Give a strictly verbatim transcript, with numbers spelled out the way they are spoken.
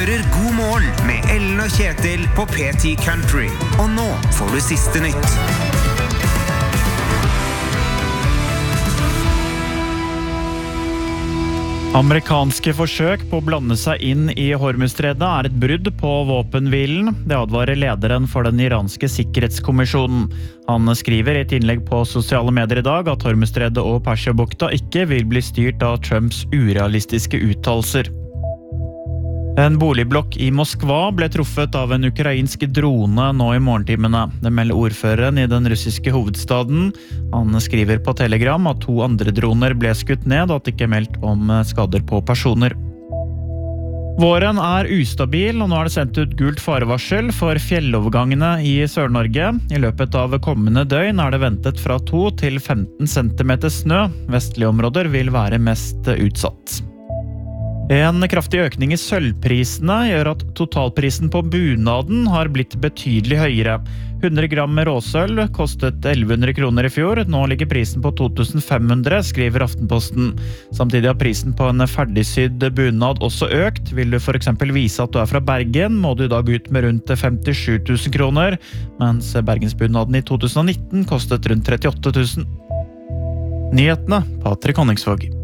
hører God morgen med Ellen og Kjetil på P ti Country. Og nå får du siste nytt. Amerikanske forsøk på å blande seg inn i Hormuzstredet er et brudd på våpenhvilen. Det advarer lederen for den iranske sikkerhetskommisjonen. Han skriver i et innlegg på sosiale medier i dag at Hormuzstredet og Persiabukta ikke vil bli styrt av Trumps urealistiske uttalelser. En boligblokk i Moskva ble truffet av en ukrainsk drone nå i morgentimene. Det melder ordføreren i den russiske hovedstaden. Han skriver på Telegram at to andre droner ble skutt ned, og at det ikke er meldt om skader på personer. Våren er ustabil, og nå er det sendt ut gult farevarsel for fjellovergangene i Sør-Norge. I løpet av kommende døgn er det ventet fra to til femten centimeter snø. Vestlige områder vil være mest utsatt. En kraftig økning i sølvprisene gjør at totalprisen på bunaden har blitt betydelig høyere. hundre gram råsølv kostet elleve hundre kroner i fjor, nå ligger prisen på to tusen fem hundre, skriver Aftenposten. Samtidig har prisen på en ferdigsydd bunad også økt. Vil du for eksempel vise at du er fra Bergen, må du i dag ut med rundt femtisju tusen kroner, mens Bergensbunaden i to tusen nitten kostet rundt trettiåtte tusen. Nyhetene, Patrik Honningsvåg.